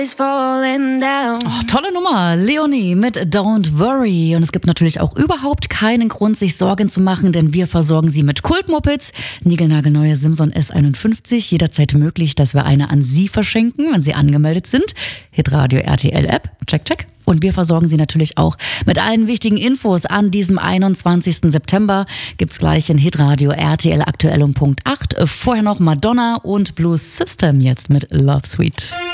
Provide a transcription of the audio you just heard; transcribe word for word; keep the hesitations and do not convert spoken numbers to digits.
Oh, tolle Nummer, Leonie mit Don't Worry. Und es gibt natürlich auch überhaupt keinen Grund, sich Sorgen zu machen, denn wir versorgen Sie mit Kultmuppets. Niegelnagelneue Simson S einundfünfzig, jederzeit möglich, dass wir eine an Sie verschenken, wenn Sie angemeldet sind. Hitradio R T L App, check, check. Und wir versorgen Sie natürlich auch mit allen wichtigen Infos an diesem einundzwanzigsten September. Gibt's gleich in Hitradio R T L aktuell um Punkt acht. Vorher noch Madonna und Blue System jetzt mit Love Suite.